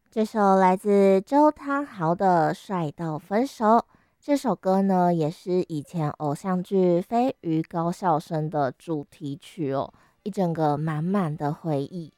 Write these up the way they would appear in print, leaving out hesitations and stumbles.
这首来自周汤豪的《帅到分手》。这首歌呢，也是以前偶像剧《飞鱼高校生》的主题曲哦，一整个满满的回忆。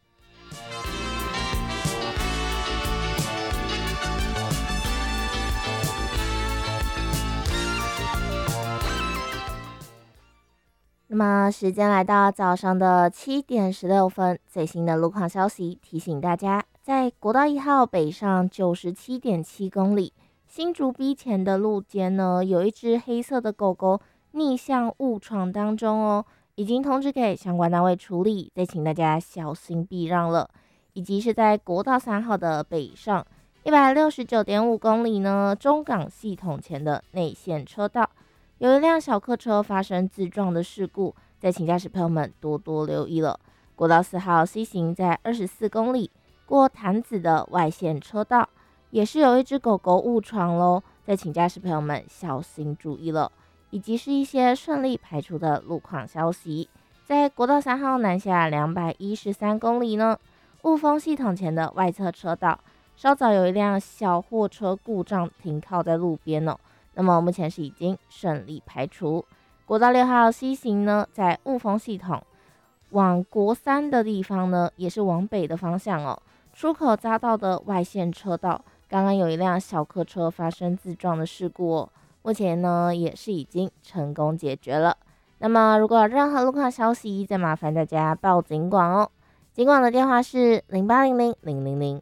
那么时间来到早上的7点16分，最新的路况消息提醒大家，在国道1号北上97.7公里，新竹 B 前的路肩呢，有一只黑色的狗狗逆向误闯当中哦，已经通知给相关单位处理，再请大家小心避让了。以及是在国道3号的北上169.5公里呢，中港系统前的内线车道。有一辆小客车发生自撞的事故，再请驾驶朋友们多多留意了。国道4号 C 型在24公里过潭子的外线车道，也是有一只狗狗误闯喽，再请驾驶朋友们小心注意了。以及是一些顺利排除的路况消息，在国道3号南下213公里呢，雾峰系统前的外侧车道，稍早有一辆小货车故障停靠在路边哦。那么目前是已经顺利排除。国道6号 C 型呢，在雾峰系统往国三的地方呢，也是往北的方向哦。出口匝道的外线车道，刚刚有一辆小客车发生自撞的事故哦，目前呢也是已经成功解决了。那么如果有任何路况消息，再麻烦大家报警管哦。警管的电话是0800 000